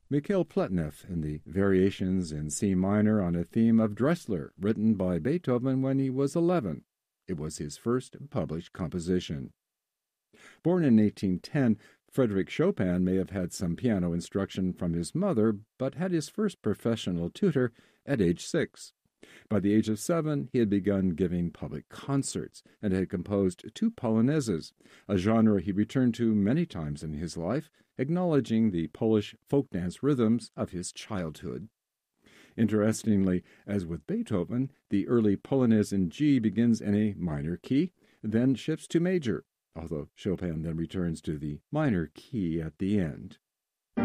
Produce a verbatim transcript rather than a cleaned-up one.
Mikhail Pletnev in the Variations in C minor on a theme of Dressler, written by Beethoven when he was eleven. It was his first published composition. Born in eighteen ten, Frédéric Chopin may have had some piano instruction from his mother, but had his first professional tutor at age six. By the age of seven, he had begun giving public concerts and had composed two polonaises, a genre he returned to many times in his life, acknowledging the Polish folk dance rhythms of his childhood. Interestingly, as with Beethoven, the early Polonaise in G begins in a minor key, then shifts to major, although Chopin then returns to the minor key at the end.